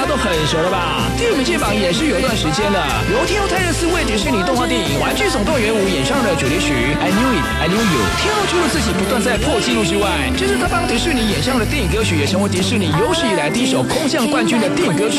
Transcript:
家都很熟了吧？第5名进榜也是有段时间了，由天后泰勒斯为迪士尼动画电影《玩具总动员5》演唱的主题曲《I Knew It, I Knew You》。天后除了自己不断在破纪录之外，这是他帮迪士尼演唱的电影歌曲，也成为迪士尼有史以来第一首空降冠军的电影歌曲。